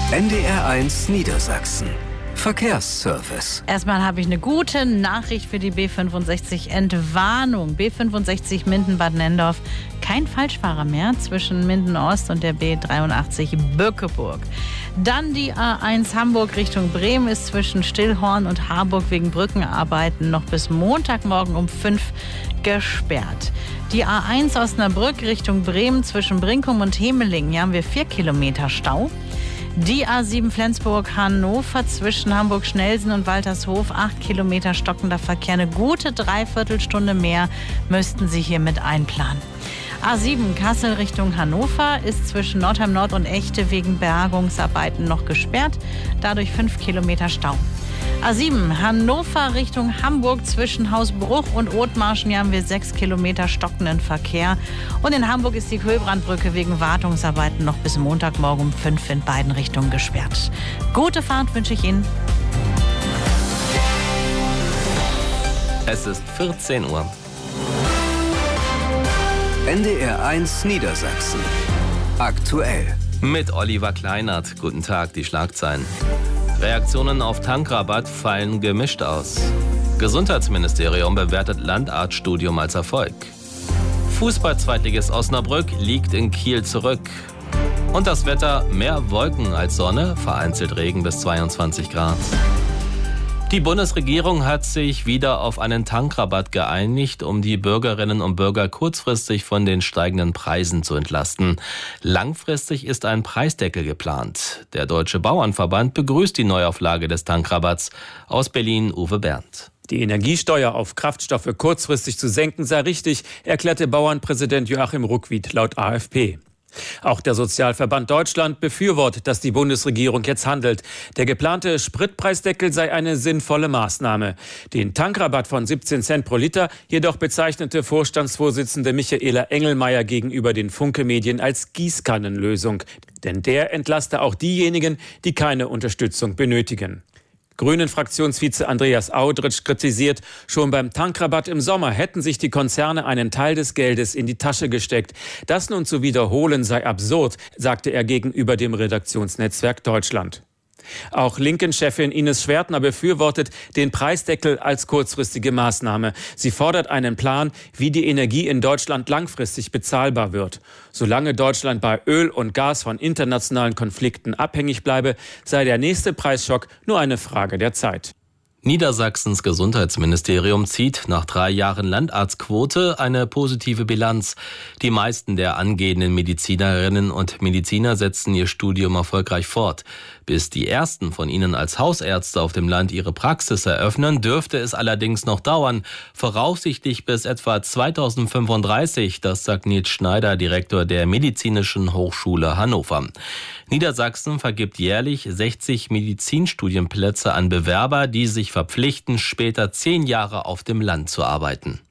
NDR1 Niedersachsen. Verkehrsservice. Erstmal habe ich eine gute Nachricht für die B65 Entwarnung. B65 Minden-Bad Nendorf. Kein Falschfahrer mehr zwischen Minden-Ost und der B83 Bückeburg. Dann die A1 Hamburg Richtung Bremen ist zwischen Stillhorn und Harburg wegen Brückenarbeiten noch bis Montagmorgen um 5 gesperrt. Die A1 Osnabrück Richtung Bremen zwischen Brinkum und Hemelingen. Hier haben wir 4 Kilometer Stau. Die A7 Flensburg-Hannover zwischen Hamburg-Schnelsen und Waltershof, 8 Kilometer stockender Verkehr. Eine gute Dreiviertelstunde mehr müssten Sie hiermit einplanen. A7 Kassel Richtung Hannover ist zwischen Nordheim Nord und Echte wegen Bergungsarbeiten noch gesperrt. Dadurch 5 Kilometer Stau. A7 Hannover Richtung Hamburg zwischen Hausbruch und Othmarschen. Hier haben wir 6 Kilometer stockenden Verkehr. Und in Hamburg ist die Kühlbrandbrücke wegen Wartungsarbeiten noch bis Montagmorgen um 5 in beiden Richtungen gesperrt. Gute Fahrt wünsche ich Ihnen. Es ist 14 Uhr. NDR1 Niedersachsen. Aktuell. Mit Oliver Kleinert. Guten Tag, die Schlagzeilen. Reaktionen auf Tankrabatt fallen gemischt aus. Gesundheitsministerium bewertet Landarztstudium als Erfolg. Fußball-Zweitligist Osnabrück liegt in Kiel zurück. Und das Wetter: mehr Wolken als Sonne, vereinzelt Regen bis 22 Grad. Die Bundesregierung hat sich wieder auf einen Tankrabatt geeinigt, um die Bürgerinnen und Bürger kurzfristig von den steigenden Preisen zu entlasten. Langfristig ist ein Preisdeckel geplant. Der Deutsche Bauernverband begrüßt die Neuauflage des Tankrabatts. Aus Berlin Uwe Berndt. Die Energiesteuer auf Kraftstoffe kurzfristig zu senken sei richtig, erklärte Bauernpräsident Joachim Ruckwied laut AfP. Auch der Sozialverband Deutschland befürwortet, dass die Bundesregierung jetzt handelt. Der geplante Spritpreisdeckel sei eine sinnvolle Maßnahme. Den Tankrabatt von 17 Cent pro Liter jedoch bezeichnete Vorstandsvorsitzende Michaela Engelmeier gegenüber den Funke-Medien als Gießkannenlösung. Denn der entlaste auch diejenigen, die keine Unterstützung benötigen. Grünen-Fraktionsvize Andreas Audritsch kritisiert, schon beim Tankrabatt im Sommer hätten sich die Konzerne einen Teil des Geldes in die Tasche gesteckt. Das nun zu wiederholen sei absurd, sagte er gegenüber dem Redaktionsnetzwerk Deutschland. Auch Linken-Chefin Ines Schwertner befürwortet den Preisdeckel als kurzfristige Maßnahme. Sie fordert einen Plan, wie die Energie in Deutschland langfristig bezahlbar wird. Solange Deutschland bei Öl und Gas von internationalen Konflikten abhängig bleibe, sei der nächste Preisschock nur eine Frage der Zeit. Niedersachsens Gesundheitsministerium zieht nach 3 Jahren Landarztquote eine positive Bilanz. Die meisten der angehenden Medizinerinnen und Mediziner setzen ihr Studium erfolgreich fort. Bis die ersten von ihnen als Hausärzte auf dem Land ihre Praxis eröffnen, dürfte es allerdings noch dauern. Voraussichtlich bis etwa 2035, das sagt Nils Schneider, Direktor der Medizinischen Hochschule Hannover. Niedersachsen vergibt jährlich 60 Medizinstudienplätze an Bewerber, die sich verpflichten, später 10 Jahre auf dem Land zu arbeiten.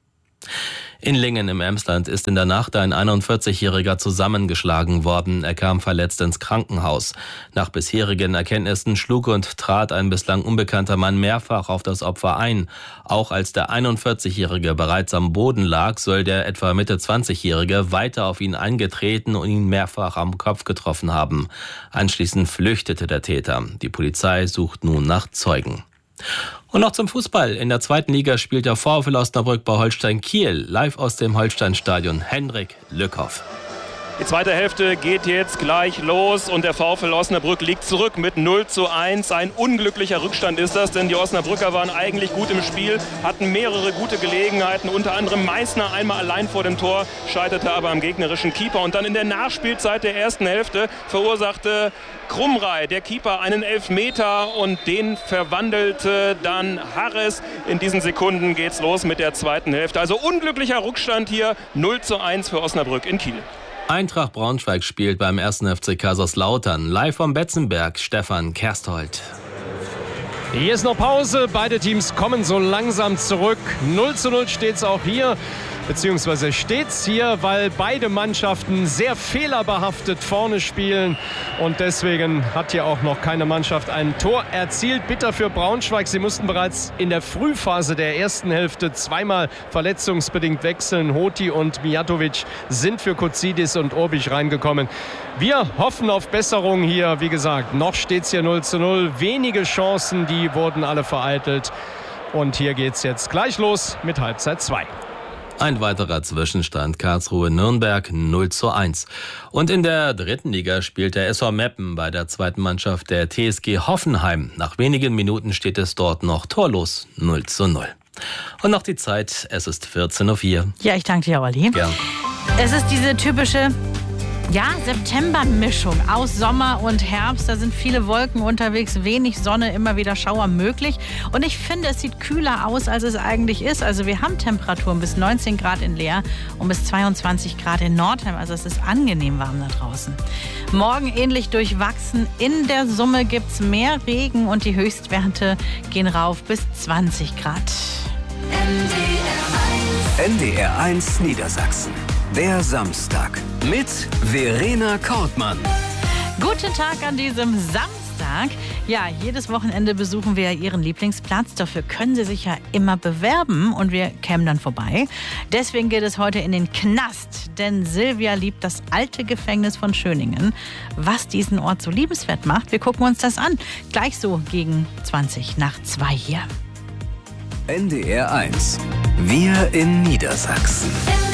In Lingen im Emsland ist in der Nacht ein 41-Jähriger zusammengeschlagen worden. Er kam verletzt ins Krankenhaus. Nach bisherigen Erkenntnissen schlug und trat ein bislang unbekannter Mann mehrfach auf das Opfer ein. Auch als der 41-Jährige bereits am Boden lag, soll der etwa Mitte 20-Jährige weiter auf ihn eingetreten und ihn mehrfach am Kopf getroffen haben. Anschließend flüchtete der Täter. Die Polizei sucht nun nach Zeugen. Und noch zum Fußball. In der 2. Liga spielt der VfL Osnabrück bei Holstein Kiel. Live aus dem Holsteinstadion Hendrik Lückhoff. Die zweite Hälfte geht jetzt gleich los und der VfL Osnabrück liegt zurück mit 0:1. Ein unglücklicher Rückstand ist das, denn die Osnabrücker waren eigentlich gut im Spiel, hatten mehrere gute Gelegenheiten, unter anderem Meißner einmal allein vor dem Tor, scheiterte aber am gegnerischen Keeper. Und dann in der Nachspielzeit der ersten Hälfte verursachte Krumrei, der Keeper, einen Elfmeter und den verwandelte dann Harris. In diesen Sekunden geht's los mit der zweiten Hälfte. Also unglücklicher Rückstand hier, 0:1 für Osnabrück in Kiel. Eintracht Braunschweig spielt beim 1. FC Kaiserslautern. Live vom Betzenberg, Stefan Kersthold. Hier ist noch Pause. Beide Teams kommen so langsam zurück. 0:0 steht es auch hier. beziehungsweise steht's hier, weil beide Mannschaften sehr fehlerbehaftet vorne spielen. Und deswegen hat hier auch noch keine Mannschaft ein Tor erzielt. Bitter für Braunschweig. Sie mussten bereits in der Frühphase der ersten Hälfte zweimal verletzungsbedingt wechseln. Hoti und Mijatovic sind für Kozidis und Urbich reingekommen. Wir hoffen auf Besserung hier. Wie gesagt, noch steht es hier 0:0. Wenige Chancen, die wurden alle vereitelt. Und hier geht es jetzt gleich los mit Halbzeit 2. Ein weiterer Zwischenstand: Karlsruhe-Nürnberg 0:1. Und in der dritten Liga spielt der SV Meppen bei der zweiten Mannschaft der TSG Hoffenheim. Nach wenigen Minuten steht es dort noch torlos 0:0. Und noch die Zeit, es ist 14:04 Uhr. Ja, ich danke dir, Olli. Gern. Es ist diese typische September-Mischung aus Sommer und Herbst. Da sind viele Wolken unterwegs, wenig Sonne, immer wieder Schauer möglich. Und ich finde, es sieht kühler aus, als es eigentlich ist. Also wir haben Temperaturen bis 19 Grad in Leer und bis 22 Grad in Nordheim. Also es ist angenehm warm da draußen. Morgen ähnlich durchwachsen. In der Summe gibt es mehr Regen und die Höchstwerte gehen rauf bis 20 Grad. NDR 1 Niedersachsen. Der Samstag mit Verena Kortmann. Guten Tag an diesem Samstag. Ja, jedes Wochenende besuchen wir Ihren Lieblingsplatz. Dafür können Sie sich ja immer bewerben und wir kämen dann vorbei. Deswegen geht es heute in den Knast, denn Silvia liebt das alte Gefängnis von Schöningen. Was diesen Ort so liebenswert macht, wir gucken uns das an. Gleich so gegen 2:20 hier. NDR 1. Wir in Niedersachsen.